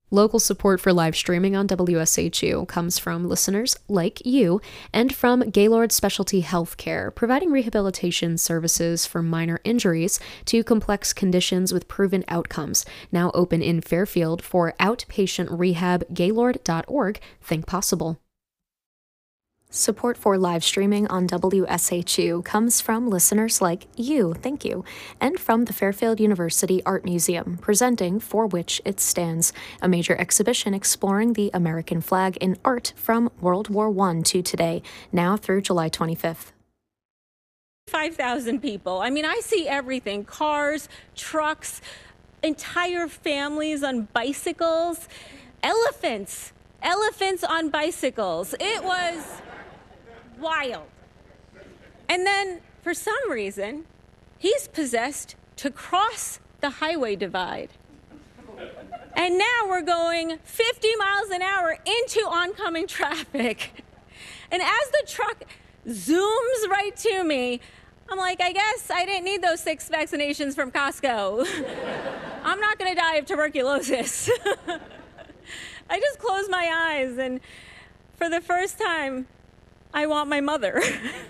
Local support for live streaming on WSHU comes from listeners like you and from Gaylord Specialty Healthcare, providing rehabilitation services for minor injuries to complex conditions with proven outcomes. Now open in Fairfield for outpatient rehab. Gaylord.org. Think possible. Support for live streaming on WSHU comes from listeners like you, thank you, and from the Fairfield University Art Museum, presenting For Which It Stands, a major exhibition exploring the American flag in art from World War I to today, now through July 25th. 5,000 people. I mean, I see everything, cars, trucks, entire families on bicycles, elephants on bicycles. It was wild. And then, for some reason, he's possessed to cross the highway divide. And now we're going 50 miles an hour into oncoming traffic. And as the truck zooms right to me, I'm like, I guess I didn't need those 6 vaccinations from Costco. I'm not gonna die of tuberculosis. I just closed my eyes, and for the first time, I want my mother.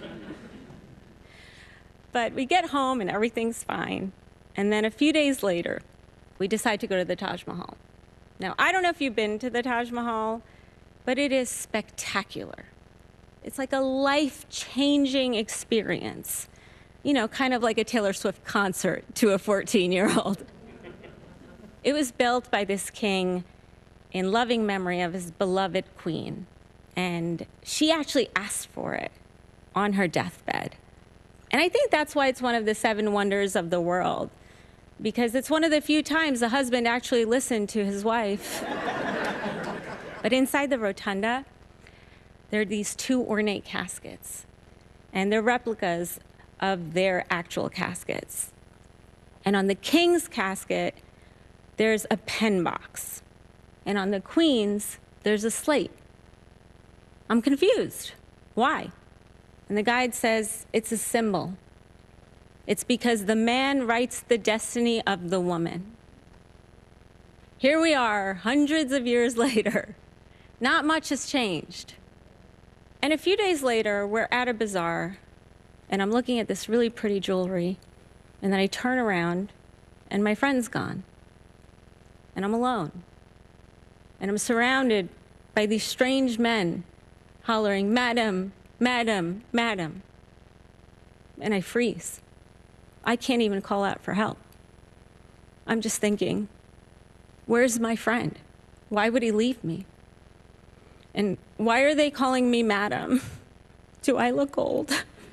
But we get home and everything's fine. And then a few days later, we decide to go to the Taj Mahal. Now, I don't know if you've been to the Taj Mahal, but it is spectacular. It's like a life-changing experience. You know, kind of like a Taylor Swift concert to a 14-year-old. It was built by this king in loving memory of his beloved queen. And she actually asked for it on her deathbed. And I think that's why it's one of the 7 wonders of the world, because it's one of the few times a husband actually listened to his wife. But inside the rotunda, there are these 2 ornate caskets, and they're replicas of their actual caskets. And on the king's casket, there's a pen box. And on the queen's, there's a slate. I'm confused. Why? And the guide says it's a symbol. It's because the man writes the destiny of the woman. Here we are, hundreds of years later. Not much has changed. And a few days later, we're at a bazaar, and I'm looking at this really pretty jewelry, and then I turn around, and my friend's gone. And I'm alone. And I'm surrounded by these strange men hollering, "Madam, madam, madam." And I freeze. I can't even call out for help. I'm just thinking, where's my friend? Why would he leave me? And why are they calling me madam? Do I look old?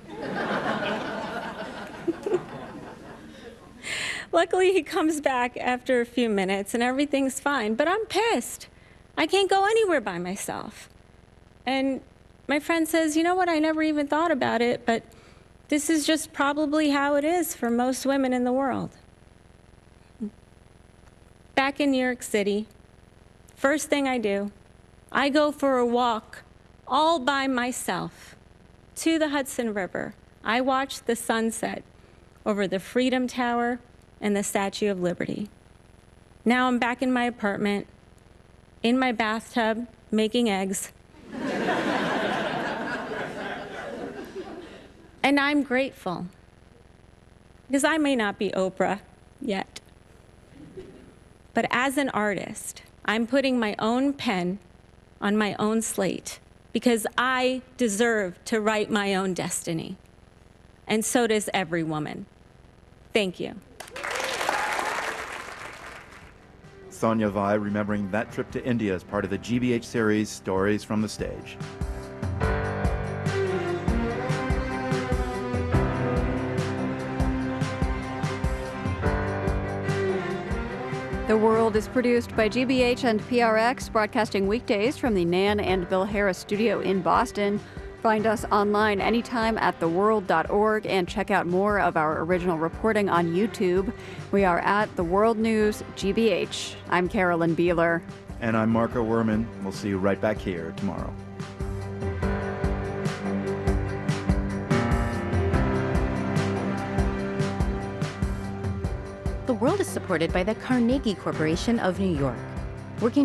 Luckily, he comes back after a few minutes and everything's fine, but I'm pissed. I can't go anywhere by myself. And my friend says, you know what, I never even thought about it, but this is just probably how it is for most women in the world. Back in New York City, first thing I do, I go for a walk all by myself to the Hudson River. I watch the sunset over the Freedom Tower and the Statue of Liberty. Now I'm back in my apartment, in my bathtub, making eggs. And I'm grateful, because I may not be Oprah yet. But as an artist, I'm putting my own pen on my own slate, because I deserve to write my own destiny. And so does every woman. Thank you. Sonia Vai remembering that trip to India as part of the GBH series, Stories from the Stage. The World is produced by GBH and PRX, broadcasting weekdays from the Nan and Bill Harris studio in Boston. Find us online anytime at theworld.org and check out more of our original reporting on YouTube. We are at The World News GBH. I'm Carolyn Beeler. And I'm Marco Werman. We'll see you right back here tomorrow. The World is supported by the Carnegie Corporation of New York, working